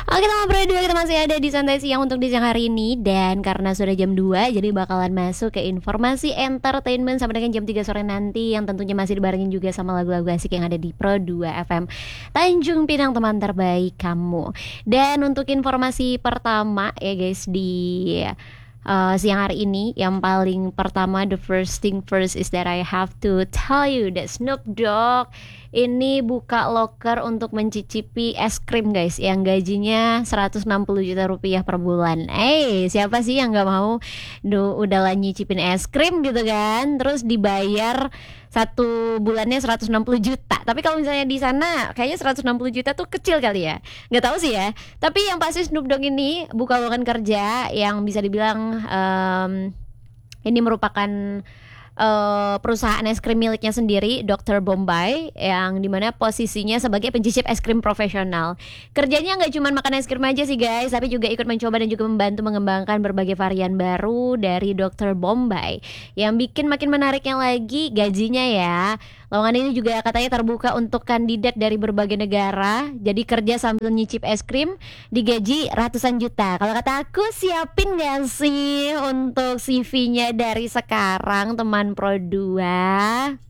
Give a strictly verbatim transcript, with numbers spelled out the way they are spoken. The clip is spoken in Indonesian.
Oke teman Pro dua, kita masih ada di Santai Siang untuk di siang hari ini. Dan karena sudah jam dua, jadi bakalan masuk ke informasi entertainment sampai dengan jam tiga sore nanti, yang tentunya masih dibarengin juga sama lagu-lagu asik yang ada di Pro dua F M Tanjung Pinang, teman terbaik kamu. Dan untuk informasi pertama ya guys, di uh, siang hari ini, yang paling pertama, the first thing first is that I have to tell you that Snoop Dogg ini buka loker untuk mencicipi es krim guys, yang gajinya seratus enam puluh juta rupiah per bulan. Eh, siapa sih yang gak mau Duh, udah lah nyicipin es krim gitu kan, terus dibayar satu bulannya seratus enam puluh juta. Tapi kalau misalnya di sana kayaknya seratus enam puluh juta tuh kecil kali ya. Nggak tahu sih ya. Tapi yang pasti Snoop Dogg ini buka lowongan kerja yang bisa dibilang um, ini merupakan Uh, perusahaan es krim miliknya sendiri, dokter Bombay, yang dimana posisinya sebagai pencicip es krim profesional. Kerjanya nggak cuma makan es krim aja sih guys, tapi juga ikut mencoba dan juga membantu mengembangkan berbagai varian baru dari dokter Bombay. Yang bikin makin menariknya lagi gajinya ya. Lowongan ini juga katanya terbuka untuk kandidat dari berbagai negara. Jadi kerja sambil nyicip es krim digaji ratusan juta. Kalau kata aku, siapin gak sih untuk C V-nya dari sekarang teman Pro dua?